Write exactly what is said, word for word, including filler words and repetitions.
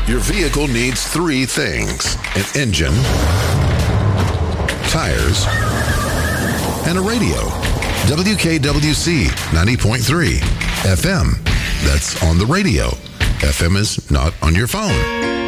Your vehicle needs three things: an engine, tires, and a radio. W K W C ninety point three F M. That's on the radio. F M is not on your phone.